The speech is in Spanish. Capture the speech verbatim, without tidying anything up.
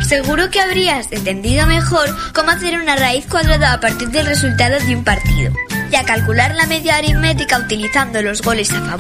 Seguro que habrías entendido mejor cómo hacer una raíz cuadrada a partir del resultado de un partido y a calcular la media aritmética utilizando los goles a favor